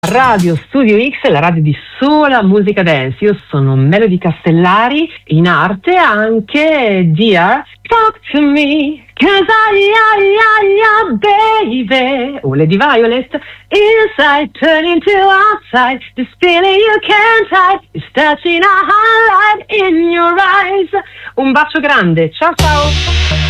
Radio Studio X, la radio di sola musica dance. Io sono Melody Castellari, in arte anche Dear Talk to Me, 'cause baby, o Lady Violet, inside turn into outside, this feeling you can't hide, is touching a highlight in your eyes. Un bacio grande, ciao ciao.